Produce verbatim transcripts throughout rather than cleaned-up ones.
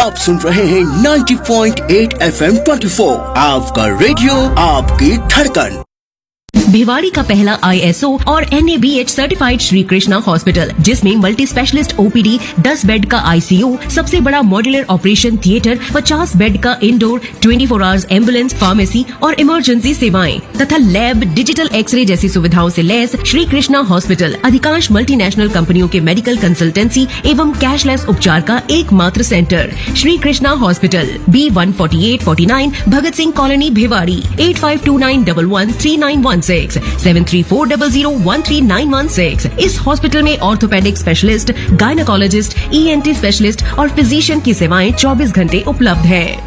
आप सुन रहे हैं नब्बे पॉइंट आठ एफ एम चौबीस, आपका रेडियो आपकी धड़कन। भिवाड़ी का पहला आई एस ओ और N A B H certified Shri Krishna hospital, जिसमें multi specialist O P D, दस बेड का आई सी यू, सबसे बड़ा मॉड्यूलर ऑपरेशन थिएटर, पचास बेड का इंडोर, चौबीस आवर्स एम्बुलेंस, फार्मेसी और इमरजेंसी सेवाएं तथा लैब, डिजिटल एक्सरे जैसी सुविधाओं से लैस श्री कृष्णा हॉस्पिटल अधिकांश मल्टीनेशनल कंपनियों के मेडिकल कंसल्टेंसी एवं कैशलेस उपचार का एकमात्र centre. Shri Krishna hospital, B one forty eight forty nine Bhagat Singh colony, Bhiwadi. Eight five to nine one one three nine one six seven three four zero zero one three nine one six. इस hospital में orthopaedic specialist, gynaecologist, E N T specialist और physician की सेवाएं चौबीस घंटे उपलब्ध है।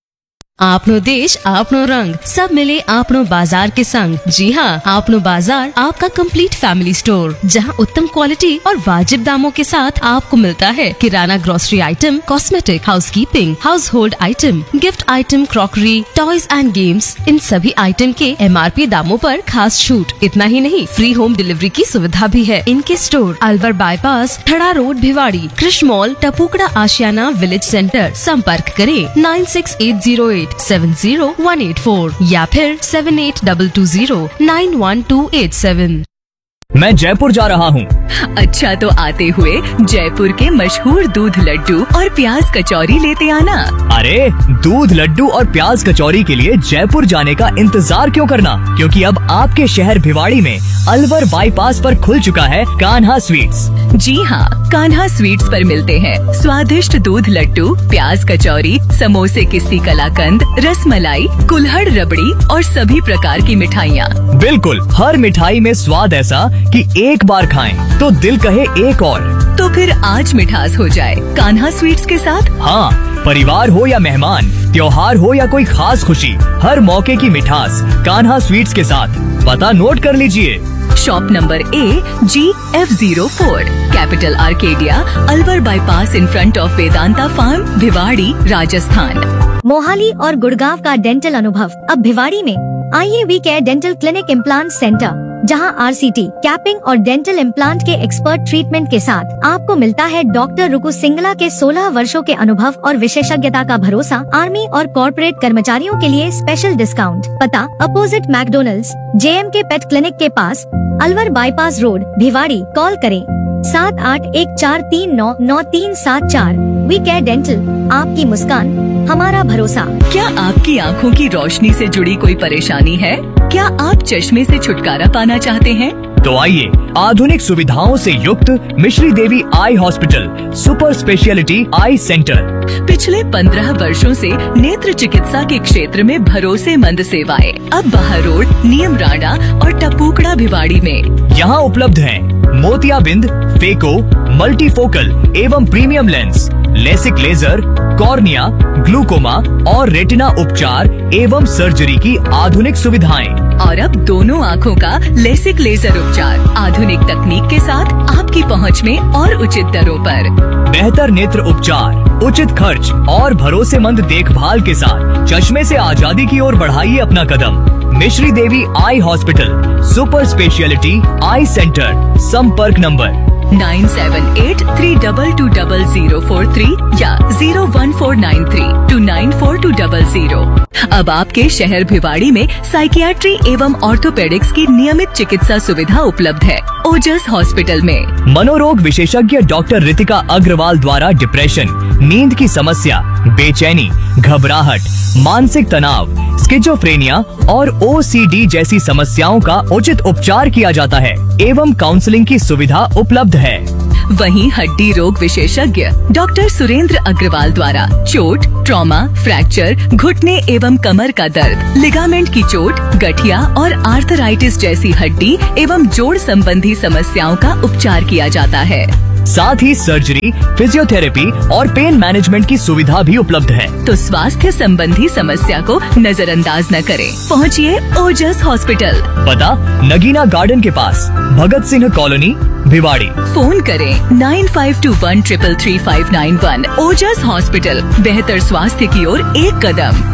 आपनो देश आपनो रंग, सब मिले आपनो बाजार के संग। जी हाँ, आपनो बाजार आपका कंप्लीट फैमिली स्टोर, जहाँ उत्तम क्वालिटी और वाजिब दामों के साथ आपको मिलता है किराना, grocery item, cosmetic, housekeeping, house hold item, gift item, crockery, toys and games. इन सभी आइटम के एम आर पी दामों पर खास छूट। इतना ही नहीं, फ्री होम डिलीवरी की सुविधा भी है। इनके स्टोर अलवर बाईपास, ठड़ा रोड, भिवाड़ी, कृष्ण मॉल, टपुकड़ा आशियाना विलेज सेंटर। संपर्क करें nine six eight zero eight seven zero one eight four या फिर seven eight double two zero nine one two eight seven. मैं जयपुर जा रहा हूँ। अच्छा, तो आते हुए जयपुर के मशहूर दूध लड्डू और प्याज कचौरी लेते आना। अरे, दूध लड्डू और प्याज कचौरी के लिए जयपुर जाने का इंतजार क्यों करना, क्योंकि अब आपके शहर भिवाड़ी में अलवर बाईपास पर खुल चुका है कान्हा स्वीट्स। जी हाँ, कान्हा स्वीट्स पर मिलते हैं स्वादिष्ट दूध लड्डू, प्याज कचौरी, समोसे, किस्ती कलाकंद, रसमलाई, कुल्हड़ रबड़ी और सभी प्रकार की मिठाइयाँ। बिल्कुल, हर मिठाई में स्वाद ऐसा कि एक बार खाएं तो दिल कहे एक और। तो फिर आज मिठास हो जाए कान्हा स्वीट्स के साथ। हाँ, परिवार हो या मेहमान, त्योहार हो या कोई खास खुशी, हर मौके की मिठास कान्हा स्वीट्स के साथ। पता नोट कर लीजिए। Shop number A ji F zero four, capital Arcadia, Alwar bypass, in front of Vedanta farm, Bhiwadi, Rajasthan. Mohali और गुड़गांव का डेंटल अनुभव अब भिवाड़ी में। आइए we care dental clinic implant centre, जहां आर सी टी, कैपिंग और डेंटल इम्प्लांट के एक्सपर्ट ट्रीटमेंट के साथ आपको मिलता है डॉक्टर रुकु सिंगला के सोलह वर्षों के अनुभव और विशेषज्ञता का भरोसा। आर्मी और कॉर्पोरेट कर्मचारियों के लिए स्पेशल डिस्काउंट। पता अपोजिट मैकडोनल्ड्स, जे एम के पेट क्लिनिक के पास, Alwar bypass road, Bhiwadi. Call करें सात आठ एक चार तीन नौ नौ तीन सात चार। वी केयर डेंटल, आपकी मुस्कान हमारा भरोसा। क्या आपकी आँखों की रोशनी से जुड़ी कोई परेशानी है? क्या आप चश्मे से छुटकारा पाना चाहते हैं? तो आइए, आधुनिक सुविधाओं से युक्त मिश्री देवी आई हॉस्पिटल, सुपर स्पेशलिटी आई सेंटर। पिछले पंद्रह वर्षों से नेत्र चिकित्सा के क्षेत्र में भरोसेमंद सेवाएं। अब बाहर रोड, नियम राणा और टपुकड़ा, भिवाड़ी में। यहाँ उपलब्ध हैं मोतियाबिंद, फेको, मल्टीफोकल एवं premium lens, LASIK laser, cornea, glaucoma और रेटिना उपचार एवं सर्जरी की आधुनिक सुविधाएं। और अब दोनों आँखों का लेसिक लेजर उपचार आधुनिक तकनीक के साथ आपकी पहुँच में और उचित दरों पर। बेहतर नेत्र उपचार, उचित खर्च और भरोसेमंद देखभाल के साथ चश्मे से आजादी की ओर बढ़ाइए अपना कदम। मिश्री देवी आई हॉस्पिटल, सुपर स्पेशलिटी आई सेंटर। संपर्क number nine seven eight three double two double zero four three या zero one four nine three to nine four to double zero. अब आपके शहर भिवाड़ी में साइकियाट्री एवं ऑर्थोपेडिक्स की नियमित चिकित्सा सुविधा उपलब्ध है ओजस हॉस्पिटल में। मनोरोग विशेषज्ञ डॉक्टर रितिका अग्रवाल द्वारा डिप्रेशन, नींद की समस्या, बेचैनी, घबराहट, मानसिक तनाव, स्किज़ोफ्रेनिया और ओ सी डी जैसी समस्याओं का उचित उपचार किया जाता है एवं काउंसलिंग की सुविधा उपलब्ध है। वहीं हड्डी रोग विशेषज्ञ डॉक्टर सुरेंद्र अग्रवाल द्वारा चोट, ट्रॉमा, फ्रैक्चर, घुटने एवं कमर का दर्द, लिगामेंट की चोट, गठिया और आर्थराइटिस जैसी हड्डी एवं जोड़ संबंधी समस्याओं का उपचार किया जाता है। साथ ही सर्जरी, फिजियोथेरेपी और पेन मैनेजमेंट की सुविधा भी उपलब्ध है। तो स्वास्थ्य संबंधी समस्या को नजरअंदाज न करें, पहुँचिए ओजस हॉस्पिटल। पता नगीना गार्डन के पास, भगत सिंह कॉलोनी, भिवाड़ी। फोन करें nine five to one triple three five nine one. Ojas hospital, बेहतर स्वास्थ्य की ओर एक कदम।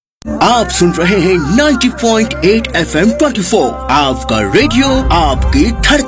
आप सुन रहे हैं नब्बे पॉइंट आठ एफ एम चौबीस, आपका रेडियो आपकी धड़कन।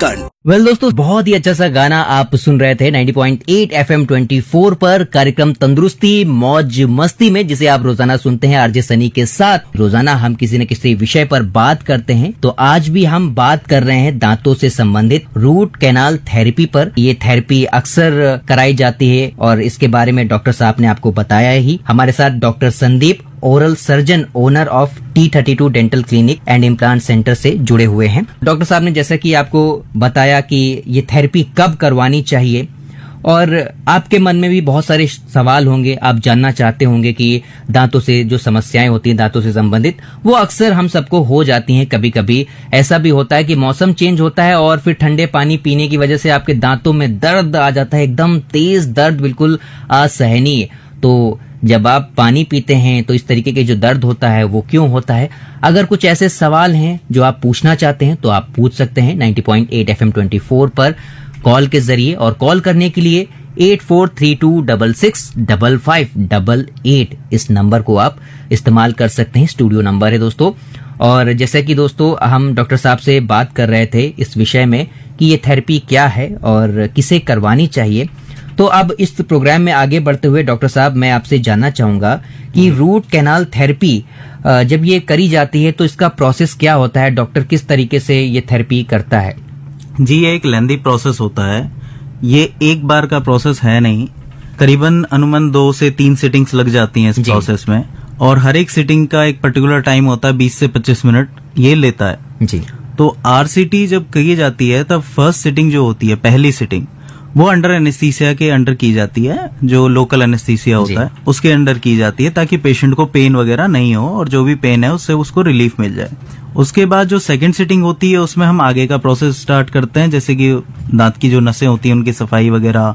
वेल well, दोस्तों बहुत ही अच्छा सा गाना आप सुन रहे थे ninety point eight FM twenty four पर कार्यक्रम तंदुरुस्ती मौज मस्ती में, जिसे आप रोजाना सुनते हैं आरजे सनी के साथ। रोजाना हम किसी न किसी विषय पर बात करते हैं, तो आज भी हम बात कर रहे हैं दांतों से संबंधित रूट कैनाल थेरेपी पर। ये थेरेपी अक्सर कराई जाती है और इसके बारे में डॉक्टर साहब ने आपको बताया ही। हमारे साथ doctor Sandeep, oral surgeon, owner of T thirty two dental clinic and implant centre से जुड़े हुए हैं। डॉक्टर साहब ने जैसा कि आपको बताया कि ये थेरेपी कब करवानी चाहिए, और आपके मन में भी बहुत सारे सवाल होंगे, आप जानना चाहते होंगे कि दांतों से जो समस्याएं होती हैं दांतों से संबंधित, वो अक्सर हम सबको हो जाती हैं। कभी कभी ऐसा भी होता है कि मौसम चेंज होता है और फिर ठंडे पानी पीने की वजह से आपके दांतों में दर्द आ जाता है, एकदम तेज दर्द, बिल्कुल असहनीय। तो जब आप पानी पीते हैं तो इस तरीके के जो दर्द होता है वो क्यों होता है? अगर कुछ ऐसे सवाल हैं जो आप पूछना चाहते हैं तो आप पूछ सकते हैं ninety point eight FM twenty four पर कॉल के जरिए। और कॉल करने के लिए eight four three to six six five five eight eight इस नंबर को आप इस्तेमाल कर सकते हैं, स्टूडियो नंबर है दोस्तों। और जैसे कि दोस्तों हम डॉक्टर साहब से बात कर रहे थे इस विषय में कि ये थेरेपी क्या है और किसे करवानी चाहिए, तो अब इस प्रोग्राम में आगे बढ़ते हुए डॉक्टर साहब मैं आपसे जानना चाहूंगा कि रूट कैनाल थेरेपी जब ये करी जाती है तो इसका प्रोसेस क्या होता है? डॉक्टर किस तरीके से ये थेरेपी करता है? जी, ये एक लेंदी प्रोसेस होता है। ये एक बार का प्रोसेस है नहीं, करीबन अनुमान दो से तीन सिटिंग्स लग जाती हैं इस प्रोसेस में, और हर एक सिटिंग का एक पर्टिकुलर टाइम होता है, बीस से पच्चीस मिनट ये लेता है जी। तो आरसीटी जब की जाती है तब फर्स्ट सिटिंग जो होती है, पहली सिटिंग, वो अंडर एनेस्थीसिया के अंडर की जाती है, जो लोकल एनेस्थीसिया होता है उसके अंडर की जाती है, ताकि पेशेंट को पेन वगैरह नहीं हो और जो भी पेन है उससे उसको रिलीफ मिल जाए। उसके बाद जो सेकंड सिटिंग होती है उसमें हम आगे का प्रोसेस स्टार्ट करते हैं, जैसे कि दांत की जो नसें होती हैं उनकी सफाई वगैरह,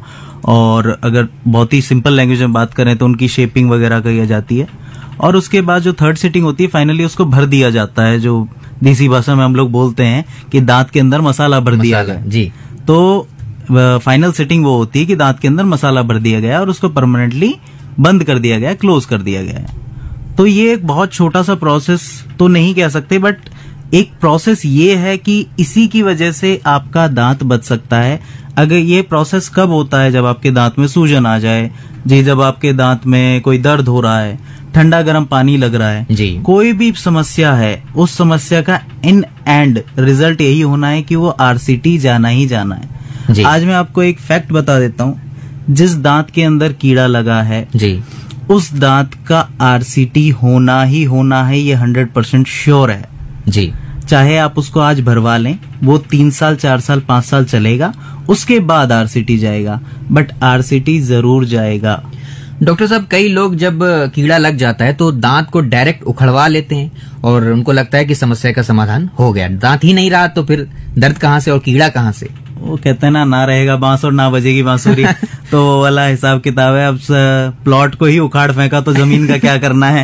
और अगर बहुत ही सिंपल लैंग्वेज में बात करें तो उनकी शेपिंग वगैरह की जाती है। और उसके बाद जो थर्ड सिटिंग होती है फाइनली उसको भर दिया जाता है, जो देसी भाषा में हम लोग बोलते हैं कि दांत के अंदर मसाला भर दिया गया जी। तो फाइनल सिटिंग वो होती है कि दांत के अंदर मसाला भर दिया गया और उसको परमानेंटली बंद कर दिया गया, क्लोज कर दिया गया है। तो ये एक बहुत छोटा सा प्रोसेस तो नहीं कह सकते, बट एक प्रोसेस ये है कि इसी की वजह से आपका दांत बच सकता है। अगर ये प्रोसेस कब होता है? जब आपके दांत में सूजन आ जाए जी, जब आपके दांत में कोई दर्द हो रहा है, ठंडा गर्म पानी लग रहा है जी, कोई भी समस्या है, उस समस्या का इन एंड रिजल्ट यही होना है कि वो आरसीटी जाना ही जाना है जी। आज मैं आपको एक फैक्ट बता देता हूँ, जिस दांत के अंदर कीड़ा लगा है जी, उस दांत का आरसीटी होना ही होना है, ये हंड्रेड परसेंट श्योर है जी। चाहे आप उसको आज भरवा लें, वो तीन साल चार साल पांच साल चलेगा, उसके बाद आरसीटी जाएगा, बट आरसीटी जरूर जाएगा। डॉक्टर साहब, कई लोग जब कीड़ा लग जाता है तो दांत को डायरेक्ट उखड़वा लेते हैं और उनको लगता है कि समस्या का समाधान हो गया। दांत ही नहीं रहा तो फिर दर्द कहाँ से और कीड़ा कहाँ से? वो कहते हैं ना, ना रहेगा बांस और ना बजेगी बांसुरी। तो वो वाला हिसाब किताब है। अब प्लॉट को ही उखाड़ फेंका तो जमीन का क्या करना है?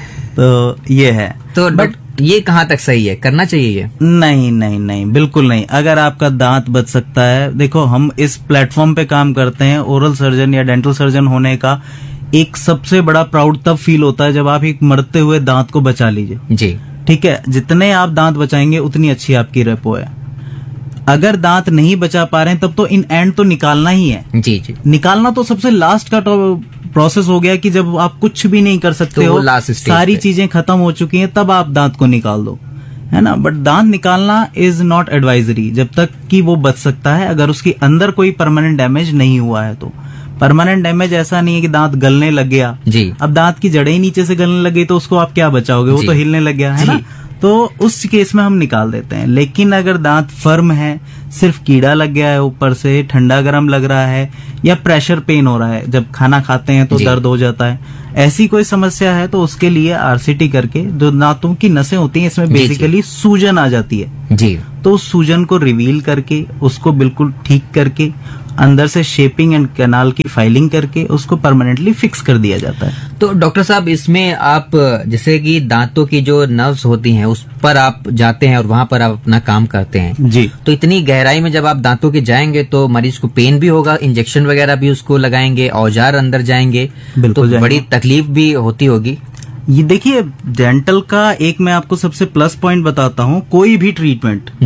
तो ये है। तो बट ये कहाँ तक सही है? करना चाहिए ये? नहीं नहीं नहीं, बिल्कुल नहीं। अगर आपका दांत बच सकता है, देखो हम इस प्लेटफॉर्म पे काम करते हैं, ओरल सर्जन या डेंटल सर्जन होने का एक सबसे बड़ा प्राउड तब फील होता है जब आप एक मरते हुए दांत को बचा लीजिए जी। ठीक है, जितने आप दांत बचाएंगे उतनी अच्छी आपकी रेपो है। अगर दांत नहीं बचा पा रहे हैं तब तो इन एंड तो निकालना ही है जी जी। निकालना तो सबसे लास्ट का प्रोसेस हो गया कि जब आप कुछ भी नहीं कर सकते तो हो, सारी चीजें खत्म हो चुकी हैं, तब आप दांत को निकाल दो, है ना। बट दांत निकालना इज नॉट एडवाइजरी जब तक कि वो बच सकता है, अगर उसके अंदर कोई परमानेंट डैमेज नहीं हुआ है तो। परमानेंट डैमेज ऐसा नहीं है कि दांत गलने लग गया जी। अब दांत की जड़ें ही नीचे से गलने लग गई तो उसको आप क्या बचाओगे? वो तो हिलने लग गया, है ना। तो उस केस में हम निकाल देते हैं। लेकिन अगर दांत फर्म है, सिर्फ कीड़ा लग गया है ऊपर से, ठंडा गर्म लग रहा है, या प्रेशर पेन हो रहा है, जब खाना खाते हैं तो दर्द हो जाता है, ऐसी कोई समस्या है तो उसके लिए आरसीटी करके, जो दांतों की नसें होती हैं इसमें बेसिकली सूजन आ जाती है जी, तो उस सूजन को रिवील करके उसको बिल्कुल ठीक करके अंदर से शेपिंग एंड कैनाल की फाइलिंग करके उसको परमानेंटली फिक्स कर दिया जाता है। तो डॉक्टर साहब, इसमें आप जैसे कि दांतों की जो नर्व्स होती हैं उस पर आप जाते हैं और वहां पर आप अपना काम करते हैं जी। तो इतनी गहराई में जब आप दांतों के जाएंगे तो मरीज को पेन भी होगा, इंजेक्शन वगैरह भी उसको लगाएंगे, औजार अंदर जाएंगे, तो बड़ी तकलीफ भी होती होगी। ये देखिए, डेंटल का एक मैं आपको सबसे प्लस पॉइंट बताता हूँ, कोई भी ट्रीटमेंट जी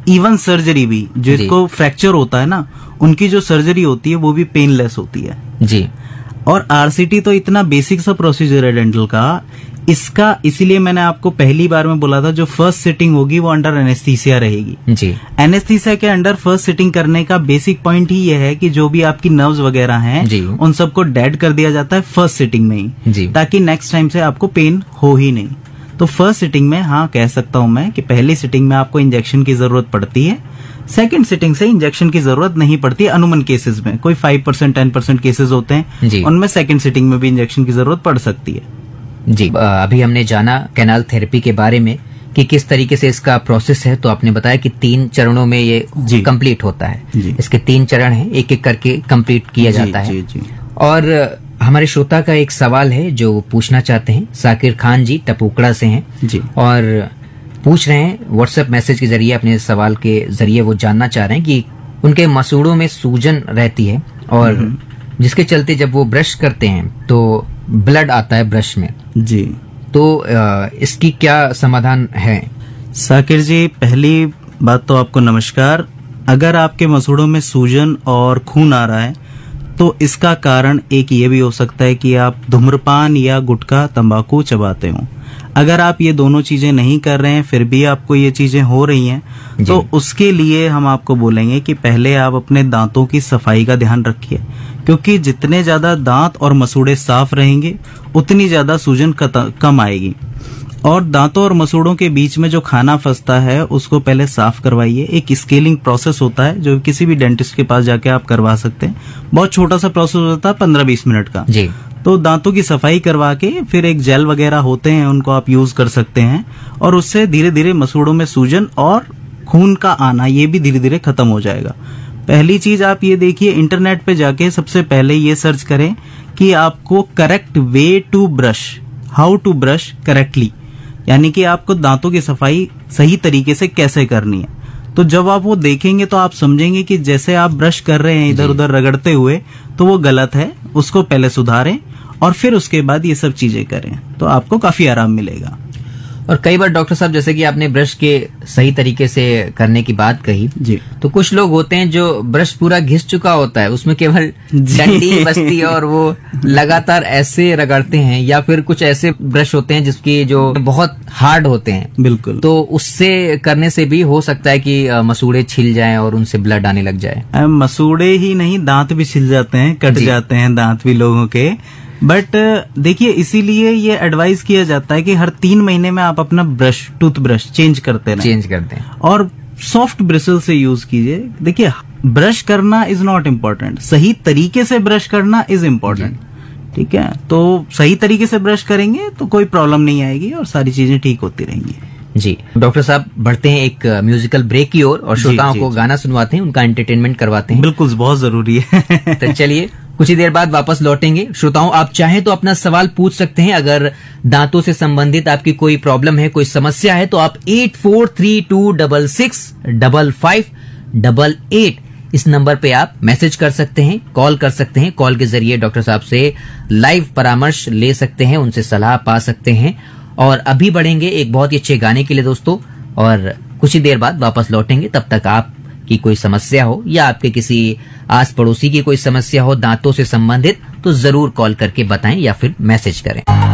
इवन सर्जरी भी, जिसको फ्रैक्चर होता है ना, उनकी जो सर्जरी होती है वो भी पेनलेस होती है जी। और आरसीटी तो इतना बेसिक सा प्रोसीजर है डेंटल का, इसका इसीलिए मैंने आपको पहली बार में बोला था जो फर्स्ट सिटिंग होगी वो अंडर एनेस्थीसिया रहेगी जी। एनेस्थीसिया के अंडर फर्स्ट सिटिंग करने का बेसिक पॉइंट ही ये है कि जो भी आपकी नर्व्स वगैरह हैं जी। उन सबको डेड कर दिया जाता है फर्स्ट सिटिंग में ही जी। ताकि नेक्स्ट टाइम से आपको पेन हो ही नहीं। तो फर्स्ट सिटिंग में हाँ कह सकता हूं मैं कि पहली सिटिंग में आपको इंजेक्शन की जरूरत पड़ती है, सेकंड सिटिंग से इंजेक्शन की जरूरत नहीं पड़ती है। अनुमन केसेस में कोई five percent ten percent cases होते हैं उनमें सेकंड सिटिंग में भी इंजेक्शन की जरूरत पड़ सकती है जी। अभी हमने जाना कैनाल थेरेपी के बारे में कि किस तरीके से इसका प्रोसेस है, तो आपने बताया कि तीन चरणों में ये कंप्लीट होता है। इसके तीन चरण हैं, एक एक करके कंप्लीट किया जाता है। जी, जी। और हमारे श्रोता का एक सवाल है जो पूछना चाहते हैं, साकिर खान जी टपुकड़ा से हैं जी। और पूछ रहे हैं व्हाट्सएप मैसेज के जरिए, अपने सवाल के जरिए वो जानना चाह रहे हैं कि उनके मसूड़ों में सूजन रहती है और जिसके चलते जब वो ब्रश करते हैं तो ब्लड आता है ब्रश में जी। तो इसकी क्या समाधान है? साकिर जी, पहली बात तो आपको नमस्कार। अगर आपके मसूड़ों में सूजन और खून आ रहा है तो इसका कारण एक ये भी हो सकता है कि आप धूम्रपान या गुटखा तंबाकू चबाते हो। अगर आप ये दोनों चीजें नहीं कर रहे हैं फिर भी आपको ये चीजें हो रही हैं तो उसके लिए हम आपको बोलेंगे कि पहले आप अपने दांतों की सफाई का ध्यान रखिए, क्योंकि जितने ज्यादा दांत और मसूड़े साफ रहेंगे उतनी ज्यादा सूजन कम आएगी। और दांतों और मसूड़ों के बीच में जो खाना फंसता है उसको पहले साफ करवाइए। एक स्केलिंग प्रोसेस होता है जो किसी भी डेंटिस्ट के पास जाके आप करवा सकते हैं, बहुत छोटा सा प्रोसेस होता है पंद्रह बीस मिनट का जी। तो दांतों की सफाई करवा के फिर एक जेल वगैरह होते हैं उनको आप यूज कर सकते हैं और उससे धीरे धीरे मसूड़ों में सूजन और खून का आना ये भी धीरे धीरे खत्म हो जाएगा। पहली चीज आप ये देखिए, इंटरनेट पे जाके सबसे पहले ये सर्च करें कि आपको correct way to brush, how to brush correctly, यानी कि आपको दांतों की सफाई सही तरीके से कैसे करनी है। तो जब आप वो देखेंगे तो आप समझेंगे कि जैसे आप ब्रश कर रहे हैं इधर उधर रगड़ते हुए तो वो गलत है, उसको पहले सुधारें और फिर उसके बाद ये सब चीजें करें तो आपको काफी आराम मिलेगा। और कई बार डॉक्टर साहब, जैसे कि आपने ब्रश के सही तरीके से करने की बात कही जी, तो कुछ लोग होते हैं जो ब्रश पूरा घिस चुका होता है, उसमें केवल डंडी बचती है और वो लगातार ऐसे रगड़ते हैं, या फिर कुछ ऐसे ब्रश होते हैं जिसकी जो बहुत हार्ड होते हैं, बिल्कुल, तो उससे करने से भी हो सकता है कि मसूड़े छिल जाएं और उनसे ब्लड आने लग जाए। मसूड़े ही नहीं, दांत भी छिल जाते हैं, कट जाते हैं दांत भी लोगों के। बट देखिए, इसीलिए ये एडवाइस किया जाता है कि हर तीन महीने में आप अपना ब्रश, टूथ ब्रश चेंज करते रहें चेंज करते हैं और सॉफ्ट ब्रिसल से यूज कीजिए। देखिए, ब्रश करना इज नॉट इम्पोर्टेंट, सही तरीके से ब्रश करना इज इम्पोर्टेंट। ठीक है, तो सही तरीके से ब्रश करेंगे तो कोई प्रॉब्लम नहीं आएगी और सारी चीजें ठीक होती रहेंगी। जी डॉक्टर साहब, बढ़ते हैं एक म्यूजिकल ब्रेक की ओर और श्रोताओं को गाना सुनवाते हैं, उनका एंटरटेनमेंट करवाते हैं। बिल्कुल, बहुत जरूरी है। तो चलिए कुछ ही देर बाद वापस लौटेंगे। श्रोताओं, आप चाहें तो अपना सवाल पूछ सकते हैं। अगर दांतों से संबंधित आपकी कोई प्रॉब्लम है, कोई समस्या है, तो आप eight four three to double six double five double eight इस नंबर पे आप मैसेज कर सकते हैं, कॉल कर सकते हैं। कॉल के जरिए डॉक्टर साहब से लाइव परामर्श ले सकते हैं, उनसे सलाह पा सकते हैं। और अभी बढ़ेंगे एक बहुत ही अच्छे गाने के लिए दोस्तों, और कुछ ही देर बाद वापस लौटेंगे। तब तक आप की कोई समस्या हो या आपके किसी आस पड़ोसी की कोई समस्या हो दांतों से संबंधित, तो जरूर कॉल करके बताएं या फिर मैसेज करें।